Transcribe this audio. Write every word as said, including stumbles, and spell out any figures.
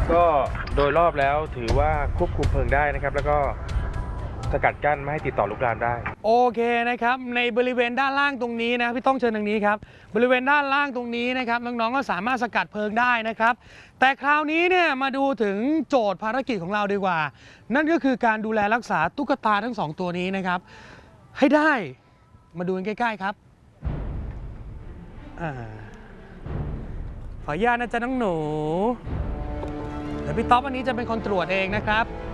ก็โดยรอบแล้วถือว่าควบคุมเพลิงได้นะครับแล้วก็สกัดกั้นไม่ให้ติดต่อลุกลามได้โอเคนะครับในบริเวณด้านล่างตรงนี้นะพี่ต้องเชิญทางนี้ครับบริเวณด้านล่างตรงนี้นะครับน้องๆก็สามารถสกัดเพลิงได้นะครับแต่คราวนี้เนี่ยมาดูถึงโจทย์ภารกิจของเราดีกว่านั่นก็คือการดูแลรักษาตุ๊กตาทั้งสองตัวนี้นะครับให้ได้มาดูกันใกล้ๆครับอ่าขออนุญาตนะจ๊ะน้องหนูเดี๋ยวพี่ต๊อบอันนี้จะเป็นคนตรวจเองนะครับ